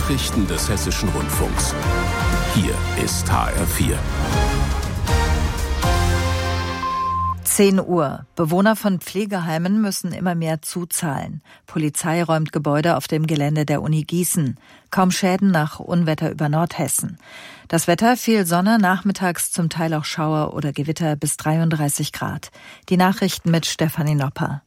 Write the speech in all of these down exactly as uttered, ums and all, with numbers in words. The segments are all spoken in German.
Nachrichten des Hessischen Rundfunks. Hier ist H R vier. zehn Uhr. Bewohner von Pflegeheimen müssen immer mehr zuzahlen. Polizei räumt Gebäude auf dem Gelände der Uni Gießen. Kaum Schäden nach Unwetter über Nordhessen. Das Wetter: viel Sonne, nachmittags zum Teil auch Schauer oder Gewitter bis dreiunddreißig Grad. Die Nachrichten mit Stefanie Nopper.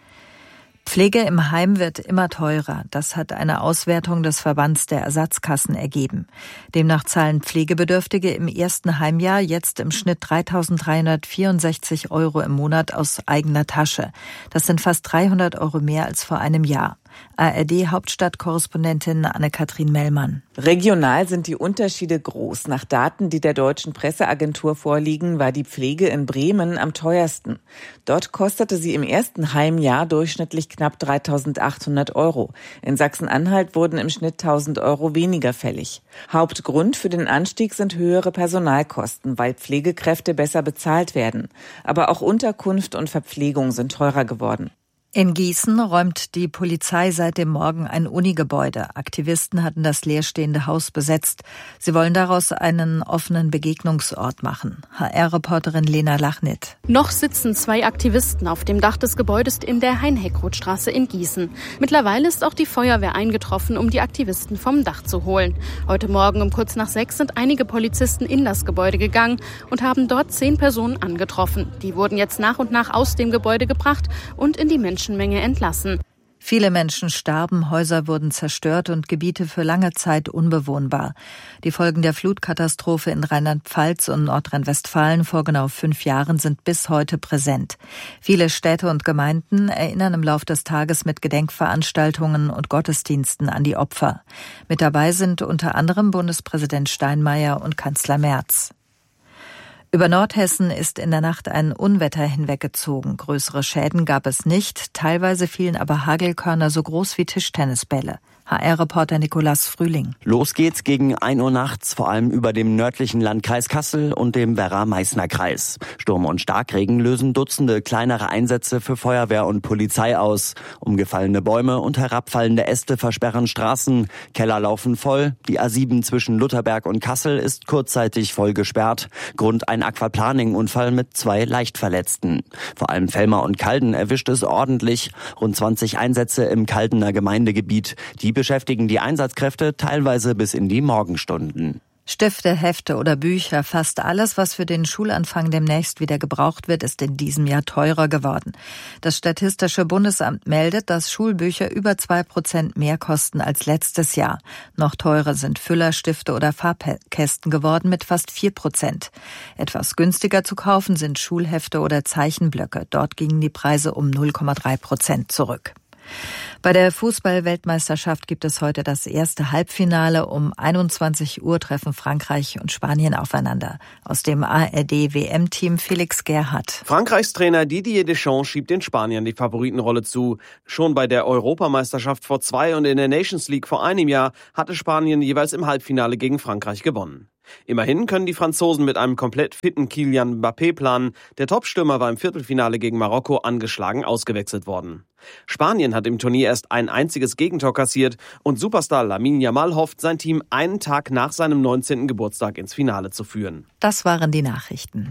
Pflege im Heim wird immer teurer. Das hat eine Auswertung des Verbands der Ersatzkassen ergeben. Demnach zahlen Pflegebedürftige im ersten Heimjahr jetzt im Schnitt dreitausenddreihundertvierundsechzig Euro im Monat aus eigener Tasche. Das sind fast dreihundert Euro mehr als vor einem Jahr. A R D-Hauptstadtkorrespondentin Anne-Kathrin Mellmann. Regional sind die Unterschiede groß. Nach Daten, die der Deutschen Presseagentur vorliegen, war die Pflege in Bremen am teuersten. Dort kostete sie im ersten Heimjahr durchschnittlich knapp dreitausendachthundert Euro. In Sachsen-Anhalt wurden im Schnitt tausend Euro weniger fällig. Hauptgrund für den Anstieg sind höhere Personalkosten, weil Pflegekräfte besser bezahlt werden. Aber auch Unterkunft und Verpflegung sind teurer geworden. In Gießen räumt die Polizei seit dem Morgen ein Unigebäude. Aktivisten hatten das leerstehende Haus besetzt. Sie wollen daraus einen offenen Begegnungsort machen. H R-Reporterin Lena Lachnit. Noch sitzen zwei Aktivisten auf dem Dach des Gebäudes in der Hein-Heckroth-Straße in Gießen. Mittlerweile ist auch die Feuerwehr eingetroffen, um die Aktivisten vom Dach zu holen. Heute Morgen um kurz nach sechs sind einige Polizisten in das Gebäude gegangen und haben dort zehn Personen angetroffen. Die wurden jetzt nach und nach aus dem Gebäude gebracht und in die Menschen Menschenmenge entlassen. Viele Menschen starben, Häuser wurden zerstört und Gebiete für lange Zeit unbewohnbar. Die Folgen der Flutkatastrophe in Rheinland-Pfalz und Nordrhein-Westfalen vor genau fünf Jahren sind bis heute präsent. Viele Städte und Gemeinden erinnern im Lauf des Tages mit Gedenkveranstaltungen und Gottesdiensten an die Opfer. Mit dabei sind unter anderem Bundespräsident Steinmeier und Kanzler Merz. Über Nordhessen ist in der Nacht ein Unwetter hinweggezogen. Größere Schäden gab es nicht, teilweise fielen aber Hagelkörner so groß wie Tischtennisbälle. H R-Reporter Nikolaus Frühling. Los geht's gegen ein Uhr nachts, vor allem über dem nördlichen Landkreis Kassel und dem Werra-Meißner Kreis. Sturm und Starkregen lösen Dutzende kleinere Einsätze für Feuerwehr und Polizei aus. Umgefallene Bäume und herabfallende Äste versperren Straßen. Keller laufen voll. Die A sieben zwischen Lutherberg und Kassel ist kurzzeitig voll gesperrt. Grund ein Aquaplaning-Unfall mit zwei Leichtverletzten. Vor allem Velmer und Calden erwischt es ordentlich. Rund zwanzig Einsätze im Caldener Gemeindegebiet. Die beschäftigen die Einsatzkräfte teilweise bis in die Morgenstunden. Stifte, Hefte oder Bücher, fast alles, was für den Schulanfang demnächst wieder gebraucht wird, ist in diesem Jahr teurer geworden. Das Statistische Bundesamt meldet, dass Schulbücher über zwei Prozent mehr kosten als letztes Jahr. Noch teurer sind Füller, Stifte oder Farbkästen geworden mit fast vier Prozent. Etwas günstiger zu kaufen sind Schulhefte oder Zeichenblöcke. Dort gingen die Preise um null Komma drei Prozent zurück. Bei der Fußball-Weltmeisterschaft gibt es heute das erste Halbfinale. Um einundzwanzig Uhr treffen Frankreich und Spanien aufeinander. Aus dem A R D-W M-Team Felix Gerhardt. Frankreichs Trainer Didier Deschamps schiebt den Spaniern die Favoritenrolle zu. Schon bei der Europameisterschaft vor zwei und in der Nations League vor einem Jahr hatte Spanien jeweils im Halbfinale gegen Frankreich gewonnen. Immerhin können die Franzosen mit einem komplett fitten Kylian Mbappé planen. Der Topstürmer war im Viertelfinale gegen Marokko angeschlagen ausgewechselt worden. Spanien hat im Turnier erst ein einziges Gegentor kassiert und Superstar Lamine Yamal hofft, sein Team einen Tag nach seinem neunzehnten Geburtstag ins Finale zu führen. Das waren die Nachrichten.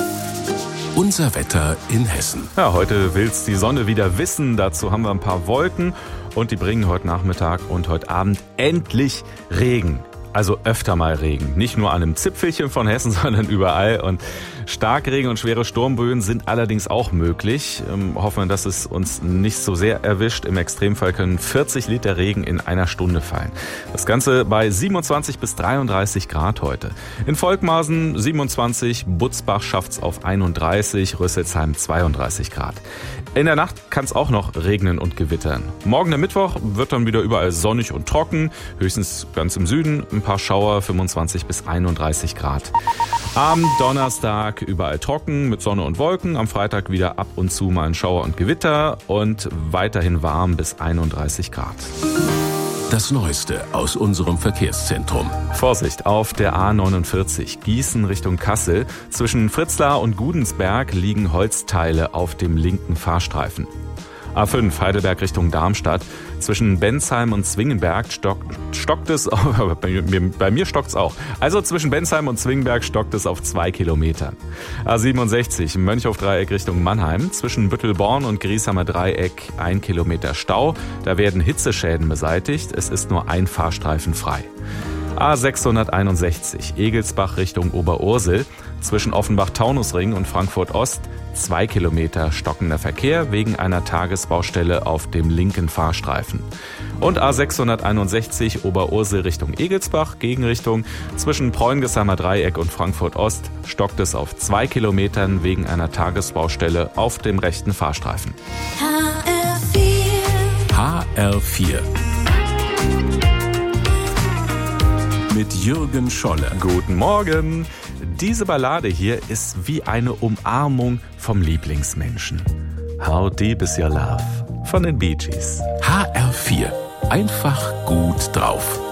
Unser Wetter in Hessen. Ja, heute will's die Sonne wieder wissen. Dazu haben wir ein paar Wolken und die bringen heute Nachmittag und heute Abend endlich Regen. Also öfter mal Regen. Nicht nur an einem Zipfelchen von Hessen, sondern überall. Und Starkregen und schwere Sturmböen sind allerdings auch möglich. Ähm, hoffen wir, dass es uns nicht so sehr erwischt. Im Extremfall können vierzig Liter Regen in einer Stunde fallen. Das Ganze bei siebenundzwanzig bis dreiunddreißig Grad heute. In Volkmarsen siebenundzwanzig, Butzbach schafft's auf einunddreißig, Rüsselsheim zweiunddreißig Grad. In der Nacht kann es auch noch regnen und gewittern. Morgen der Mittwoch wird dann wieder überall sonnig und trocken. Höchstens ganz im Süden ein paar Schauer, fünfundzwanzig bis einunddreißig Grad. Am Donnerstag überall trocken mit Sonne und Wolken. Am Freitag wieder ab und zu mal ein Schauer und Gewitter und weiterhin warm bis einunddreißig Grad. Das Neueste aus unserem Verkehrszentrum. Vorsicht auf der A neunundvierzig, Gießen Richtung Kassel. Zwischen Fritzlar und Gudensberg liegen Holzteile auf dem linken Fahrstreifen. A fünf Heidelberg Richtung Darmstadt. Zwischen Bensheim und Zwingenberg stock, stockt es, bei mir, bei mir stockt es auch. Also zwischen Bensheim und Zwingenberg stockt es auf zwei Kilometern. A siebenundsechzig Mönchhof-Dreieck Richtung Mannheim. Zwischen Büttelborn und Griesheimer Dreieck ein Kilometer Stau. Da werden Hitzeschäden beseitigt. Es ist nur ein Fahrstreifen frei. A sechshunderteinundsechzig Egelsbach Richtung Oberursel. Zwischen Offenbach-Taunusring und Frankfurt-Ost zwei Kilometer stockender Verkehr wegen einer Tagesbaustelle auf dem linken Fahrstreifen. Und A sechshunderteinundsechzig Oberursel Richtung Egelsbach, Gegenrichtung. Zwischen Preungesheimer Dreieck und Frankfurt-Ost stockt es auf zwei Kilometern wegen einer Tagesbaustelle auf dem rechten Fahrstreifen. H R vier mit Jürgen Scholle. Guten Morgen. Diese Ballade hier ist wie eine Umarmung vom Lieblingsmenschen. How Deep Is Your Love von den Bee Gees. H R vier. Einfach gut drauf.